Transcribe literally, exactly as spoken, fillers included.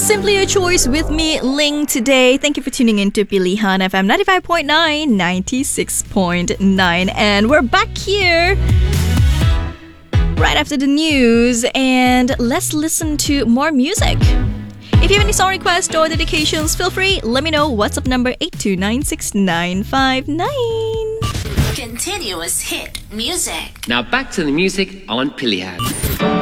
Simply a Choice with me, Ling, today. Thank you for tuning in to Pilihan F M ninety-five point nine, ninety-six point nine. And we're back here right after the news, and let's listen to more music. If you have any song requests or dedications, feel free, let me know. WhatsApp number eight two nine six nine five nine. Continuous hit music. Now back to the music on Pilihan.